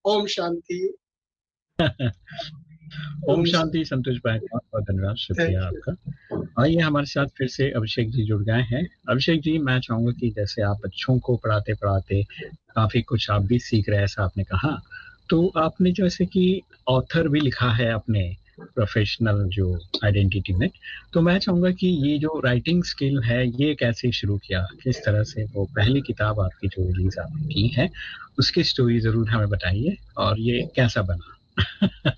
ओम शांति। ओम शांति संतोष भाई, बहुत बहुत धन्यवाद, थैंक शुक्रिया यू। आपका। आइए, हमारे साथ फिर से अभिषेक जी जुड़ गए हैं। अभिषेक जी, मैं चाहूंगा कि जैसे आप बच्चों को पढ़ाते पढ़ाते काफी कुछ आप भी सीख रहे हैं, ऐसा आपने कहा, तो आपने जैसे कि ऑथर भी लिखा है अपने प्रोफेशनल जो आइडेंटिटी में, तो मैं चाहूंगा कि ये जो राइटिंग स्किल है ये कैसे शुरू किया, किस तरह से वो पहली किताब आपकी जो रिलीज आपने की है उसकी स्टोरी जरूर हमें बताइए और ये कैसा बना।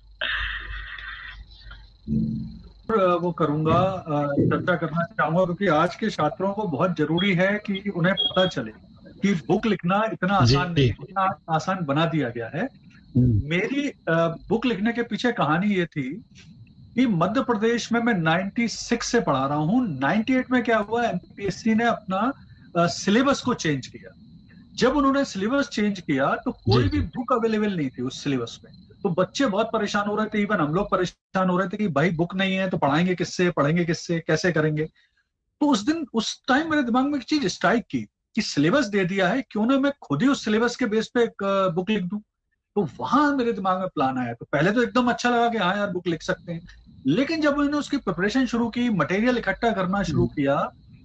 वो करूंगा, चर्चा करना चाहूंगा, क्योंकि आज के छात्रों को बहुत जरूरी है कि उन्हें पता चले कि बुक लिखना इतना आसान नहीं जी। है, इतना आसान बना दिया गया है। हम्म। मेरी बुक लिखने के पीछे कहानी ये थी कि मध्य प्रदेश में मैं 96 से पढ़ा रहा हूँ। 98 में क्या हुआ, एमपीएससी ने अपना सिलेबस को चेंज किया। जब उन्होंने सिलेबस चेंज किया तो जी कोई भी जी। बुक अवेलेबल नहीं थी उस सिलेबस में। तो बच्चे बहुत परेशान हो रहे थे, इवन हम लोग परेशान हो रहे थे कि भाई बुक नहीं है तो पढ़ाएंगे किससे, पढ़ेंगे किससे, कैसे करेंगे। तो उस टाइम मेरे दिमाग में एक चीज स्ट्राइक की कि सिलेबस दे दिया है, क्यों ना मैं खुद ही उस सिलेबस के बेस पे एक बुक लिख दूं। तो वहां मेरे दिमाग में प्लान आया। तो पहले तो एकदम अच्छा लगा कि हाँ यार बुक लिख सकते हैं, लेकिन जब मैंने उसकी प्रिपरेशन शुरू की, मटेरियल इकट्ठा करना शुरू किया,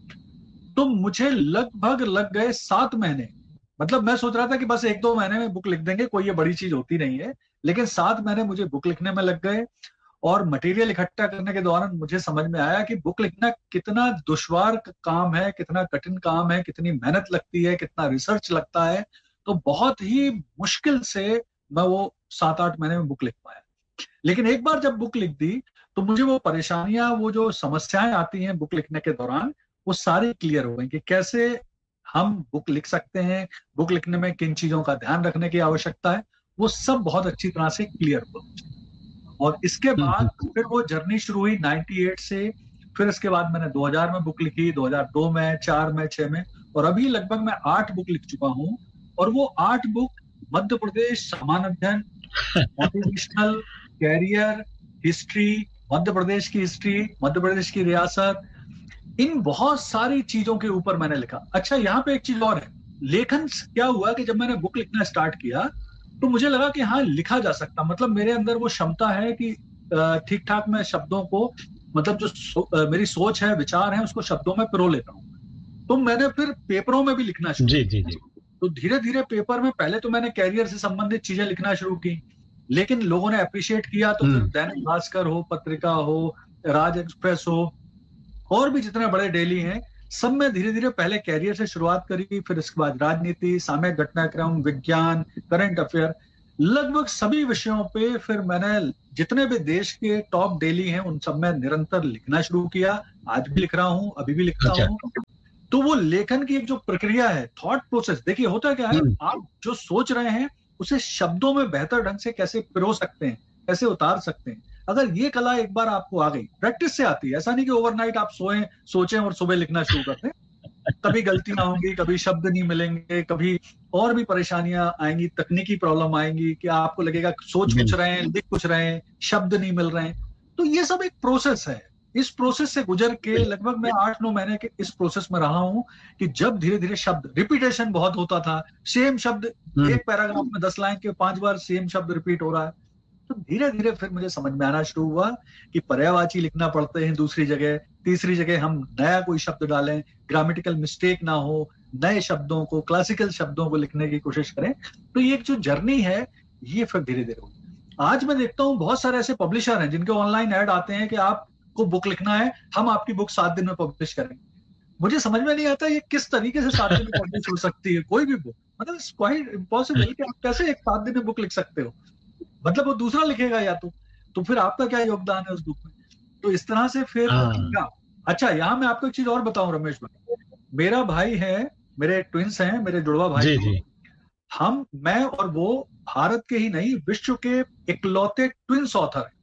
तो मुझे लगभग लग गए 7 महीने। मतलब मैं सोच रहा था कि बस 1-2 महीने में बुक लिख देंगे, कोई ये बड़ी चीज होती नहीं है, लेकिन 7 महीने मुझे बुक लिखने में लग गए। और मटेरियल इकट्ठा करने के दौरान मुझे समझ में आया कि बुक लिखना कितना दुश्वार काम है, कितना कठिन काम है, कितनी मेहनत लगती है, कितना रिसर्च लगता है। तो बहुत ही मुश्किल से मैं वो 7-8 महीने में बुक लिख पाया। लेकिन एक बार जब बुक लिख दी तो मुझे वो परेशानियां, वो जो समस्याएं आती हैं बुक लिखने के दौरान, वो सारी क्लियर हो गई कि कैसे हम बुक लिख सकते हैं, बुक लिखने में किन चीजों का ध्यान रखने की आवश्यकता है, वो सब बहुत अच्छी तरह से क्लियर हुआ। और इसके बाद फिर वो जर्नी शुरू हुई 98 से। फिर इसके बाद मैंने 2000 में बुक लिखी, 2002 में, 4 में, 6 में, और अभी लगभग मैं 8 बुक लिख चुका हूँ। और वो 8 बुक मध्य प्रदेश सामान्य अध्ययन, motivational, career, history, Madhya Pradesh की हिस्ट्री, मध्य प्रदेश की रियासत, इन बहुत सारी चीजों के ऊपर मैंने लिखा। अच्छा, यहाँ पे एक चीज और है। लेखन क्या हुआ कि जब मैंने बुक लिखना स्टार्ट किया तो मुझे लगा कि हाँ लिखा जा सकता, मतलब मेरे अंदर वो क्षमता है कि ठीक ठाक मैं शब्दों को, मतलब जो मेरी सोच है, विचार है, उसको शब्दों में पिरो लेता हूँ। तो मैंने फिर पेपरों में भी लिखना शुरू जी जी किया। जी। तो धीरे धीरे पेपर में पहले तो मैंने कैरियर से संबंधित चीजें लिखना शुरू की, लेकिन लोगों ने अप्रिशिएट किया तो फिर दैनिक भास्कर हो, पत्रिका हो, राज एक्सप्रेस हो, और भी जितने बड़े डेली हैं, सब में धीरे धीरे पहले कैरियर से शुरुआत करी, फिर इसके बाद राजनीति, सामयिक घटनाक्रम, विज्ञान, करंट अफेयर, लगभग सभी विषयों पे फिर मैंने जितने भी देश के टॉप डेली हैं उन सब में निरंतर लिखना शुरू किया। आज भी लिख रहा हूँ, अभी भी लिखता अच्छा। हूँ। तो वो लेखन की एक जो प्रक्रिया है, थॉट प्रोसेस, देखिए होता क्या है, आप जो सोच रहे हैं उसे शब्दों में बेहतर ढंग से कैसे पिरो सकते हैं, कैसे उतार सकते हैं। अगर ये कला एक बार आपको आ गई, प्रैक्टिस से आती है, ऐसा नहीं कि ओवरनाइट आप सोचें और सुबह लिखना शुरू कर दें। कभी गलतियां होंगी, कभी शब्द नहीं मिलेंगे, कभी और भी परेशानियां आएंगी, तकनीकी प्रॉब्लम आएंगी कि आपको लगेगा सोच कुछ रहे हैं, लिख कुछ रहे हैं, शब्द नहीं मिल रहे हैं। तो ये सब एक प्रोसेस है। इस प्रोसेस से गुजर के लगभग मैं 8-9 महीने के इस प्रोसेस में रहा हूं कि जब धीरे धीरे शब्द, रिपीटेशन बहुत होता था, सेम शब्द एक पैराग्राफ में 10 लाइन के 5 बार सेम शब्द रिपीट हो रहा है। तो धीरे धीरे फिर मुझे समझ में आना शुरू हुआ कि पर्यायवाची लिखना पड़ते हैं दूसरी जगह, तीसरी जगह हम नया कोई शब्द डालें, ग्रामेटिकल मिस्टेक ना हो, नए शब्दों को, क्लासिकल शब्दों को लिखने की कोशिश करें। तो ये एक जो जर्नी है, ये फिर धीरे धीरे हुई। आज मैं देखता हूँ बहुत सारे ऐसे पब्लिशर हैं जिनके ऑनलाइन ऐड आते हैं कि आपको बुक लिखना है, हम आपकी बुक 7 दिन में पब्लिश करेंगे। मुझे समझ में नहीं आता ये किस तरीके से 7 दिन में पब्लिश हो सकती है कोई भी बुक। मतलब इट्स क्वाइट इम्पॉसिबल कि आप कैसे एक 7 दिन में बुक लिख सकते हो। मतलब वो दूसरा लिखेगा या तो फिर आपका क्या योगदान है उस बुक में। तो इस तरह से फिर क्या। अच्छा, यहाँ मैं आपको एक चीज और बताऊं रमेश भाई, मेरा भाई है, मेरे ट्विंस हैं, मेरे जुड़वा भाई जी हैं। जी। मैं और वो भारत के ही नहीं, विश्व के इकलौते ट्विंस ऑथर हैं।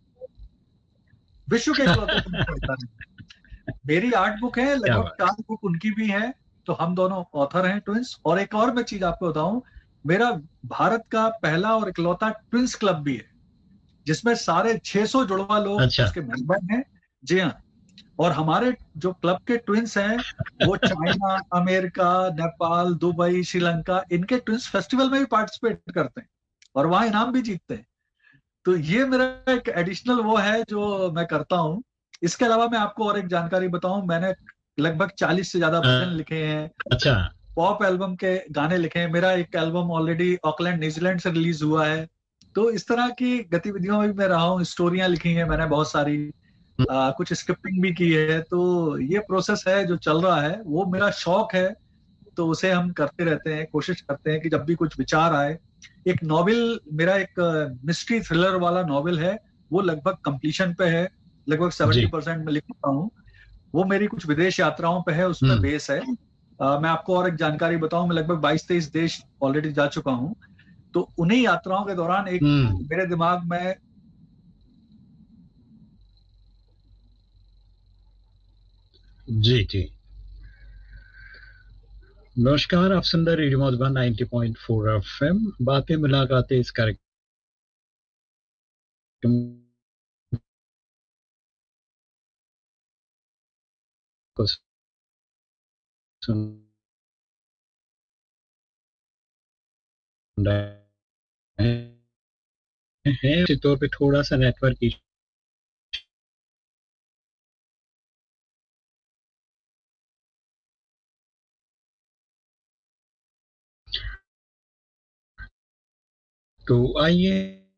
विश्व के इकलौते ट्विंस ऑथर हैं। मेरी 8 बुक है, क्या लगभग बात। 4 बुक उनकी भी है। तो हम दोनों ऑथर हैं, ट्विंस। और एक और मैं चीज आपको बताऊं, मेरा भारत का पहला और इकलौता ट्विंस क्लब भी है, जिसमें सारे 600 जुड़वा लोग अच्छा। उसके मेंबर हैं। जी हाँ। और हमारे जो क्लब के ट्विंस हैं, वो China, America, Nepal, Dubai, Sri Lanka, इनके ट्विंस फेस्टिवल में भी पार्टिसिपेट करते हैं। और वहां इनाम भी जीतते हैं। तो ये मेरा एक एडिशनल वो है जो मैं करता हूँ। इसके अलावा मैं आपको और एक जानकारी बताऊं, मैंने लगभग 40 से ज्यादा भजन लिखे हैं, अच्छा। पॉप एल्बम के गाने लिखे हैं। मेरा एक एल्बम ऑलरेडी ऑकलैंड न्यूजीलैंड से रिलीज हुआ है। तो इस तरह की गतिविधियों में भी मैं रहा हूँ, स्टोरियां लिखी हैं मैंने बहुत सारी, कुछ स्क्रिप्टिंग भी की है। तो ये प्रोसेस है जो चल रहा है, वो मेरा शौक है। तो उसे हम करते रहते हैं, कोशिश करते हैं कि जब भी कुछ विचार आए। एक नॉवेल, मेरा एक मिस्ट्री थ्रिलर वाला नॉवेल है, वो लगभग कंप्लीशन पे है, लगभग जी। 70% में लिख चुका हूँ। वो मेरी कुछ विदेश यात्राओं पे है, उस पे हम्म। बेस है। मैं आपको और एक जानकारी बताऊं, मैं लगभग 22-23 देश ऑलरेडी जा चुका हूं। तो उन्हीं यात्राओं के दौरान एक हम्म। मेरे दिमाग में जी जी। नमस्कार, आप सुन रहे रेडियो मधुबन 90.4 एफएम, बातें मुलाकातें। इस कार्यक्रम को सुन रहे हैं, उसी तौर पे थोड़ा सा नेटवर्क इशू, तो आइए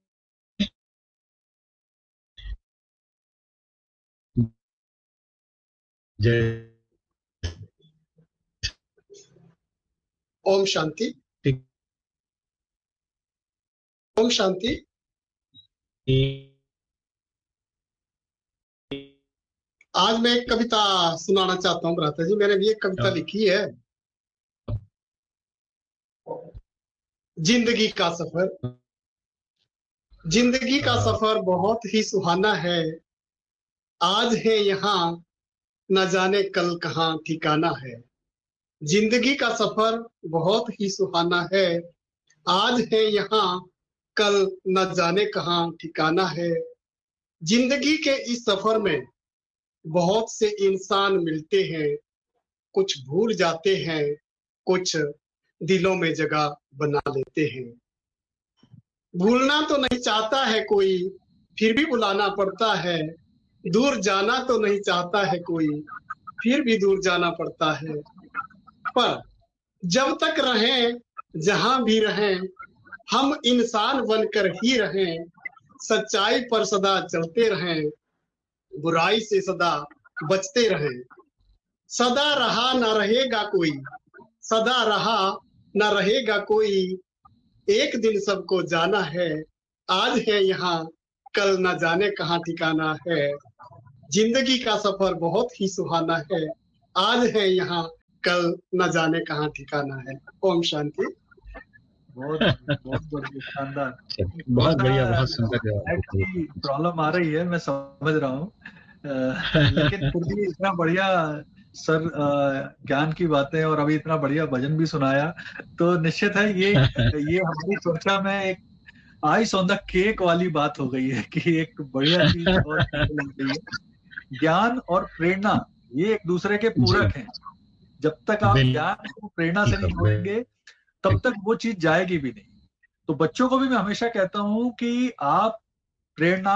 जैसे ओम शांति। ओम शांति। कि आज मैं एक कविता सुनाना चाहता हूँ भ्राता जी, मैंने भी एक कविता लिखी है। जिंदगी का सफर। जिंदगी का सफर बहुत ही सुहाना है, आज है यहाँ न जाने कल कहाँ ठिकाना है। जिंदगी का सफर बहुत ही सुहाना है, आज है यहाँ कल न जाने कहाँ ठिकाना है। जिंदगी के इस सफर में बहुत से इंसान मिलते हैं, कुछ भूल जाते हैं, कुछ दिलों में जगह बना लेते हैं। भूलना तो नहीं चाहता है कोई, फिर भी बुलाना पड़ता है। दूर जाना तो नहीं चाहता है कोई, फिर भी दूर जाना पड़ता है। पर जब तक रहें, जहां भी रहें, हम इंसान बनकर ही रहें। सच्चाई पर सदा चलते रहें, बुराई से सदा बचते रहें। सदा रहा न रहेगा कोई, सदा रहा न रहेगा कोई, एक दिन सबको जाना है। आज है यहाँ कल न जाने कहाँ ठिकाना है। जिंदगी का सफर बहुत ही सुहाना है, आज है यहाँ कल न जाने कहाँ ठिकाना है। ओम शांति। बहुत बहुत बढ़िया, शानदार। थोड़ा बहुत बढ़िया, सा बहुत सुंदर नेट जवाब की प्रॉब्लम आ रही है, मैं समझ रहा हूँ। लेकिन दिया। फिर भी इतना बढ़िया सर, ज्ञान की बातें और अभी इतना बढ़िया भजन भी सुनाया। तो निश्चित है ये हमारी चर्चा में एक आइस ऑन द केक वाली बात हो गई है कि एक बढ़िया चीज और लग गई है। ज्ञान और प्रेरणा ये एक दूसरे के जी, पूरक हैं। जब तक आप ज्ञान को प्रेरणा से नहीं बिल्कुल जोड़ेंगे, तब तक वो चीज जाएगी भी नहीं। तो बच्चों को भी मैं हमेशा कहता हूं कि आप प्रेरणा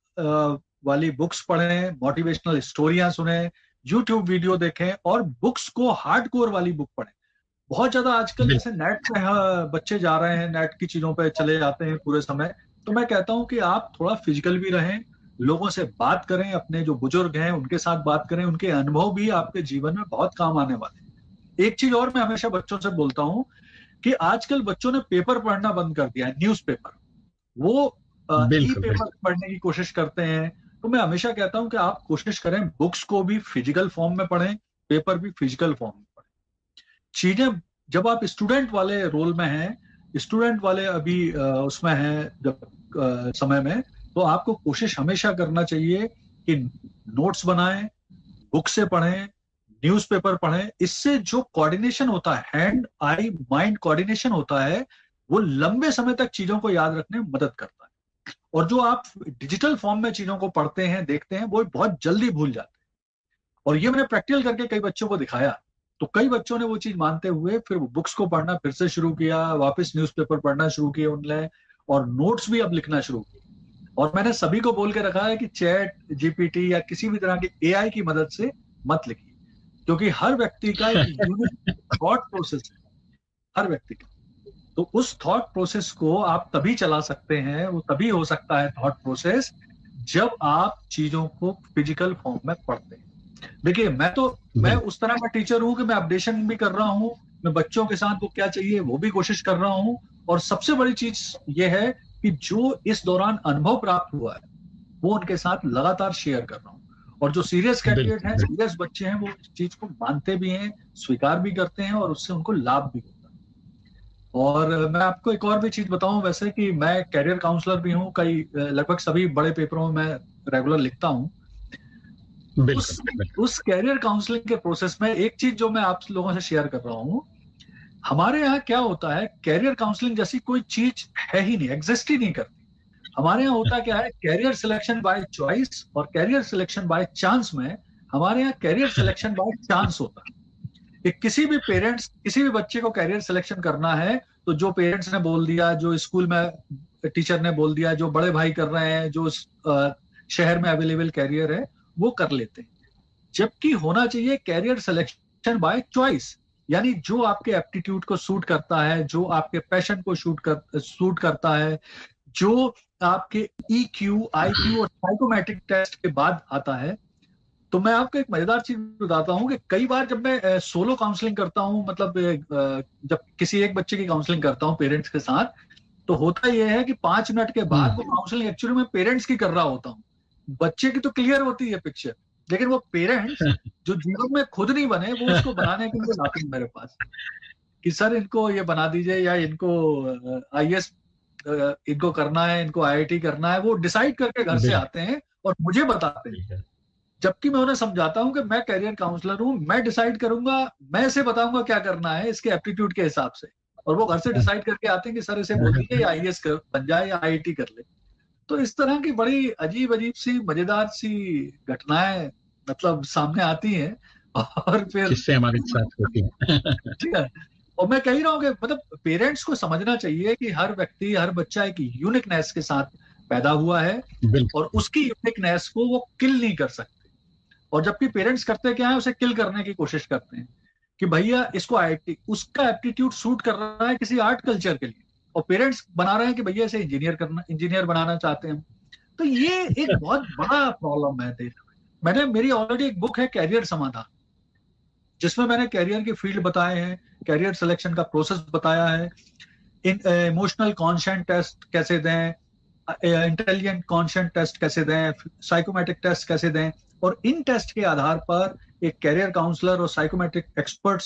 वाली बुक्स पढ़ें, मोटिवेशनल स्टोरियां सुने, यूट्यूब वीडियो देखें, और बुक्स को हार्ड कोर वाली बुक पढ़ें। बहुत ज्यादा आजकल बिल्कुल। जैसे नेट पे बच्चे जा रहे हैं, नेट की चीजों पे चले जाते हैं पूरे समय। तो मैं कहता हूं कि आप थोड़ा फिजिकल भी रहें, लोगों से बात करें, अपने जो बुजुर्ग हैं उनके साथ बात करें, उनके अनुभव भी आपके जीवन में बहुत काम आने वाले हैं। एक चीज और मैं हमेशा बच्चों से बोलता हूं कि आजकल बच्चों ने पेपर पढ़ना बंद कर दिया है, न्यूज़पेपर। वो ई बिल्कुल पेपर बिल्कुल। पढ़ने की कोशिश करते हैं। तो मैं हमेशा कहता हूं कि आप कोशिश करें बुक्स को भी फिजिकल फॉर्म में पढ़ें, पेपर भी फिजिकल फॉर्म में पढ़ें। चीजें, जब आप स्टूडेंट वाले रोल में हैं, स्टूडेंट वाले अभी उसमें हैं जब समय में, तो आपको कोशिश हमेशा करना चाहिए कि नोट्स बनाएं, बुक से पढ़ें, न्यूज़पेपर पढ़ें। इससे जो कोऑर्डिनेशन होता है, हैंड आई माइंड कोऑर्डिनेशन होता है, वो लंबे समय तक चीजों को याद रखने में मदद करता है। और जो आप डिजिटल फॉर्म में चीजों को पढ़ते हैं, देखते हैं, वो बहुत जल्दी भूल जाते हैं। और ये मैंने प्रैक्टिकल करके कई बच्चों को दिखाया। तो कई बच्चों ने वो चीज मानते हुए फिर बुक्स को पढ़ना फिर से शुरू किया, वापस न्यूज़पेपर पढ़ना शुरू किया उनने। और नोट्स भी अब लिखना शुरू किए। और मैंने सभी को बोल के रखा है कि चैट जीपीटी या किसी भी तरह के एआई की मदद से मत लिखिए, क्योंकि हर व्यक्ति का एक यूनिक थॉट प्रोसेस है, हर व्यक्ति का। तो उस थॉट प्रोसेस को आप तभी चला सकते हैं, वो तभी हो सकता है थॉट प्रोसेस जब आप चीजों को फिजिकल फॉर्म में पढ़ते हैं। देखिए मैं उस तरह का टीचर हूं कि मैं अपडेशन भी कर रहा हूं, मैं बच्चों के साथ वो क्या चाहिए वो भी कोशिश कर रहा हूं, और सबसे बड़ी चीज ये है कि जो इस दौरान अनुभव प्राप्त हुआ है वो उनके साथ लगातार शेयर कर रहा हूँ। और जो सीरियस कैंडिडेट हैं, सीरियस बच्चे हैं, वो इस चीज को मानते भी हैं, स्वीकार भी करते हैं, और उससे उनको लाभ भी होता है। और मैं आपको एक और भी चीज बताऊं, वैसे कि मैं कैरियर काउंसलर भी हूं, कई लगभग सभी बड़े पेपरों में मैं रेगुलर लिखता हूं। उस कैरियर काउंसलिंग के प्रोसेस में एक चीज जो मैं आप लोगों से शेयर कर रहा हूं, हमारे यहाँ क्या होता है, कैरियर काउंसलिंग जैसी कोई चीज है ही नहीं, एग्जिस्ट ही नहीं करती। हमारे यहाँ होता क्या है, कैरियर सिलेक्शन बाय चॉइस और कैरियर सिलेक्शन बाय चांस में हमारे यहाँ कैरियर सिलेक्शन बाय चांस होता है कि किसी भी पेरेंट्स, किसी भी बच्चे को कैरियर सिलेक्शन करना है तो जो पेरेंट्स ने बोल दिया, जो स्कूल में टीचर ने बोल दिया, जो बड़े भाई कर रहे हैं, जो शहर में अवेलेबल कैरियर है वो कर लेते हैं। जबकि होना चाहिए कैरियर सिलेक्शन बाय चॉइस, यानी जो आपके एप्टीट्यूड को सूट करता है, जो आपके पैशन को सूट करता है, जो आपके EQ, IQ और साइकोमेट्रिक टेस्ट के बाद आता है। तो मैं आपको एक मजेदार चीज बताता हूँ कि कई बार जब मैं सोलो काउंसलिंग करता हूँ, मतलब जब किसी एक बच्चे की काउंसलिंग करता हूँ पेरेंट्स के साथ, तो होता यह है कि 5 मिनट के बाद वो काउंसलिंग एक्चुअली मैं पेरेंट्स की कर रहा होता हूँ। बच्चे की तो क्लियर होती है पिक्चर, लेकिन वो पेरेंट्स जो जीवन में खुद नहीं बने, वो उसको बनाने के लिए लाते हैं मेरे पास कि सर इनको ये बना दीजिए, या इनको IAS इनको करना है, इनको IIT करना है। वो डिसाइड करके घर से आते हैं और मुझे बताते हैं, जबकि मैं उन्हें समझाता हूं कि मैं कैरियर काउंसलर हूं, मैं डिसाइड करूंगा, मैं इसे बताऊंगा क्या करना है इसके एप्टीट्यूड के हिसाब से। और वो घर से डिसाइड करके आते हैं कि सर इसे बोल दीजिए या IAS बन जाए या IIT कर ले। तो इस तरह की बड़ी अजीब अजीब सी मजेदार सी घटनाएं मतलब सामने आती हैं, और फिर जिससे हमारे साथ होती है। ठीक है। और मैं कह रहा हूँ कि मतलब पेरेंट्स को समझना चाहिए कि हर व्यक्ति, हर बच्चा एक यूनिकनेस के साथ पैदा हुआ है, और उसकी यूनिकनेस को वो किल नहीं कर सकते। और जबकि पेरेंट्स करते क्या है, उसे किल करने की कोशिश करते हैं कि भैया इसको IIT, उसका एप्टीट्यूड सूट कर रहा है किसी आर्ट कल्चर के लिए, और पेरेंट्स बना रहे हैं कि भैया इसे इंजीनियर बनाना चाहते हैं। तो ये एक बहुत बड़ा प्रॉब्लम है देश में। मेरी ऑलरेडी एक बुक है कैरियर समाधान, जिसमें मैंने कैरियर की फील्ड बताए हैं, कैरियर सिलेक्शन का प्रोसेस बताया है, इमोशनल कॉन्शेंट टेस्ट कैसे दें, इंटेलिजेंट कॉन्शेंट टेस्ट कैसे दें, साइकोमेट्रिक टेस्ट कैसे दें। और इन टेस्ट के आधार पर एक कैरियर काउंसलर और साइकोमेट्रिक एक्सपर्ट